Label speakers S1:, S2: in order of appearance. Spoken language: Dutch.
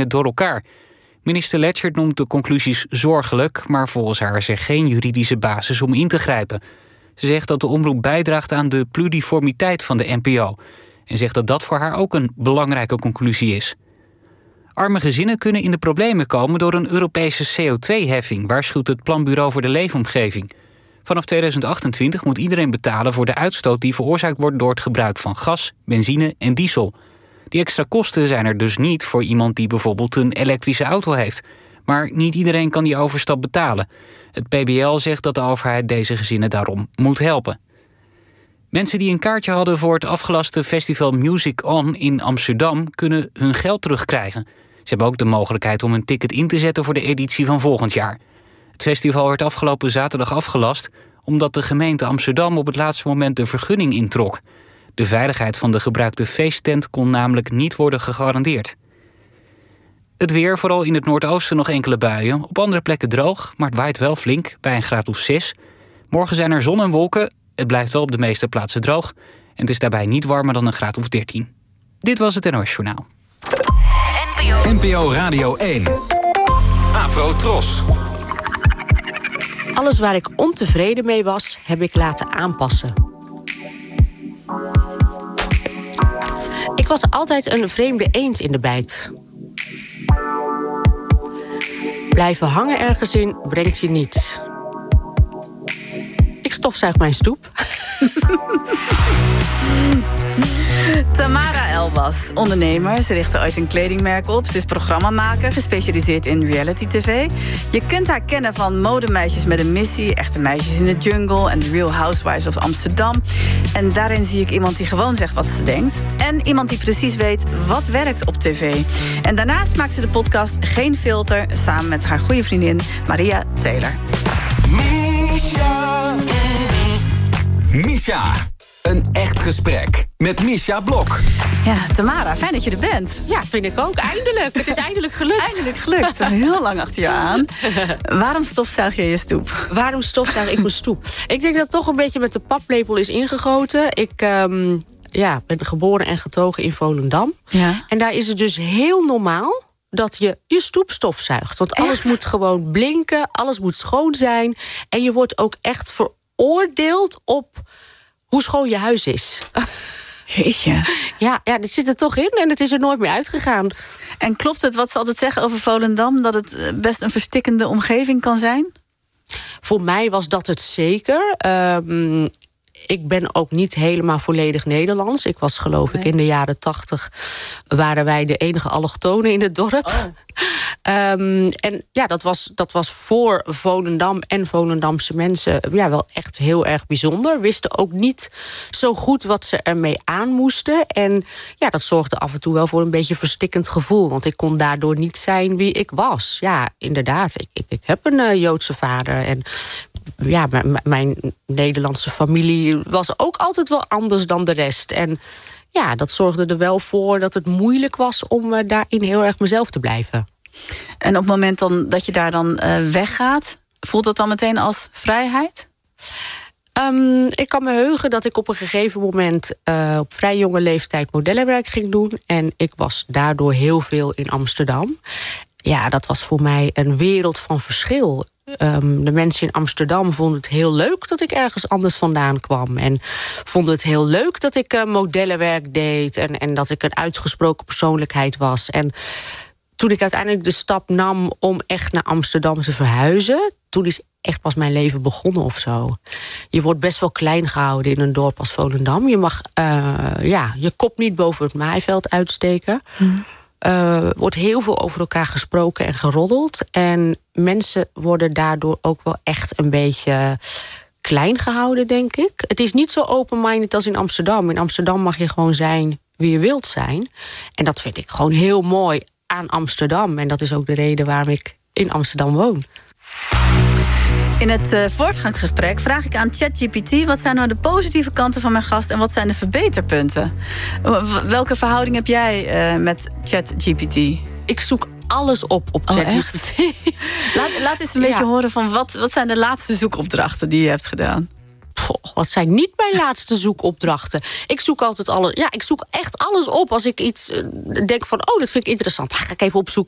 S1: meningen door elkaar. Minister Lechtert noemt de conclusies zorgelijk, maar volgens haar is er geen juridische basis om in te grijpen. Ze zegt dat de omroep bijdraagt aan de pluriformiteit van de NPO. En zegt dat dat voor haar ook een belangrijke conclusie is. Arme gezinnen kunnen in de problemen komen door een Europese CO2-heffing, waarschuwt het Planbureau voor de Leefomgeving. Vanaf 2028 moet iedereen betalen voor de uitstoot die veroorzaakt wordt door het gebruik van gas, benzine en diesel. Die extra kosten zijn er dus niet voor iemand die bijvoorbeeld een elektrische auto heeft. Maar niet iedereen kan die overstap betalen. Het PBL zegt dat de overheid deze gezinnen daarom moet helpen. Mensen die een kaartje hadden voor het afgelaste festival Music On in Amsterdam kunnen hun geld terugkrijgen. Ze hebben ook de mogelijkheid om een ticket in te zetten voor de editie van volgend jaar. Het festival werd afgelopen zaterdag afgelast omdat de gemeente Amsterdam op het laatste moment de vergunning introk. De veiligheid van de gebruikte feesttent kon namelijk niet worden gegarandeerd. Het weer, vooral in het noordoosten nog enkele buien. Op andere plekken droog, maar het waait wel flink bij een graad of 6. Morgen zijn er zon en wolken. Het blijft wel op de meeste plaatsen droog. En het is daarbij niet warmer dan een graad of 13. Dit was het NOS Journaal.
S2: NPO Radio 1. Afro Tros.
S3: Alles waar ik ontevreden mee was, heb ik laten aanpassen. Ik was altijd een vreemde eend in de bijt. Blijven hangen ergens in brengt je niets. Ik stofzuig mijn stoep.
S4: Tamara Elbas, ondernemer. Ze richtte ooit een kledingmerk op. Ze is programmamaker, gespecialiseerd in reality tv. Je kunt haar kennen van modemeisjes met een missie, echte meisjes in de jungle en The Real Housewives of Amsterdam. En daarin zie ik iemand die gewoon zegt wat ze denkt. En iemand die precies weet wat werkt op tv. En daarnaast maakt ze de podcast Geen Filter samen met haar goede vriendin Maria Taylor.
S2: Misha. Een echt gesprek met Misha Blok.
S4: Ja, Tamara, fijn dat je er bent.
S3: Ja, vind ik ook. Eindelijk. Het is eindelijk gelukt.
S4: Eindelijk gelukt. Heel lang achter je aan. Waarom stofzuig je je stoep?
S3: Waarom stofzuig ik mijn stoep? Ik denk dat het toch een beetje met de paplepel is ingegoten. Ik ben geboren en getogen in Volendam.
S4: Ja.
S3: En daar is het dus heel normaal dat je stoep stofzuigt. Want alles moet gewoon blinken, alles moet schoon zijn. En je wordt ook echt veroordeeld op hoe schoon je huis is.
S4: Jeetje.
S3: Ja, dit zit er toch in en het is er nooit meer uitgegaan.
S4: En klopt het wat ze altijd zeggen over Volendam, dat het best een verstikkende omgeving kan zijn?
S3: Voor mij was dat het zeker. Ik ben ook niet helemaal volledig Nederlands. Ik was geloof ik in de jaren 80 waren wij de enige allochtonen in het dorp.
S4: Oh.
S3: En ja, dat was voor Volendam en Volendamse mensen wel echt heel erg bijzonder. Wisten ook niet zo goed wat ze ermee aan moesten. En ja, dat zorgde af en toe wel voor een beetje verstikkend gevoel. Want ik kon daardoor niet zijn wie ik was. Ja, inderdaad. Ik heb een Joodse vader. En ja, mijn Nederlandse familie was ook altijd wel anders dan de rest. En ja, dat zorgde er wel voor dat het moeilijk was om daarin heel erg mezelf te blijven.
S4: En op het moment dat je daar dan weggaat, voelt dat dan meteen als vrijheid?
S3: Ik kan me heugen dat ik op een gegeven moment op vrij jonge leeftijd modellenwerk ging doen. En ik was daardoor heel veel in Amsterdam. Ja, dat was voor mij een wereld van verschil. De mensen in Amsterdam vonden het heel leuk dat ik ergens anders vandaan kwam. En vonden het heel leuk dat ik modellenwerk deed. En dat ik een uitgesproken persoonlijkheid was. En toen ik uiteindelijk de stap nam om echt naar Amsterdam te verhuizen, toen is echt pas mijn leven begonnen of zo. Je wordt best wel klein gehouden in een dorp als Volendam. Je mag je kop niet boven het maaiveld uitsteken. Wordt heel veel over elkaar gesproken en geroddeld. En mensen worden daardoor ook wel echt een beetje klein gehouden, denk ik. Het is niet zo open-minded als in Amsterdam. In Amsterdam mag je gewoon zijn wie je wilt zijn. En dat vind ik gewoon heel mooi aan Amsterdam. En dat is ook de reden waarom ik in Amsterdam woon.
S4: In het voortgangsgesprek vraag ik aan ChatGPT, wat zijn nou de positieve kanten van mijn gast en wat zijn de verbeterpunten? Welke verhouding heb jij met ChatGPT?
S3: Ik zoek alles op ChatGPT.
S4: Laat eens een beetje horen van wat zijn de laatste zoekopdrachten die je hebt gedaan?
S3: Wat zijn niet mijn laatste zoekopdrachten? Ik zoek altijd alles. Ja, ik zoek echt alles op. Als ik iets denk van, dat vind ik interessant. Dan ga ik even opzoeken